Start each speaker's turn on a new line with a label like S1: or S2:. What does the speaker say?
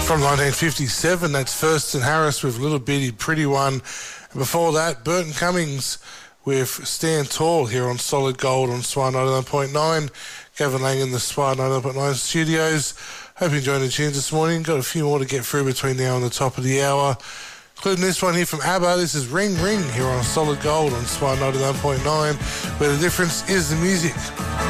S1: From 1957, that's Thurston Harris with Little Bitty Pretty One. And before that, Burton Cummings with Stand Tall here on Solid Gold on Swan 99.9. Gavin Lang in the Swan 99.9 studios. Hope you enjoyed the tunes this morning. Got a few more to get through between now and the top of the hour, including this one here from ABBA. This is Ring Ring here on Solid Gold on Swan 99.9, where the difference is the music.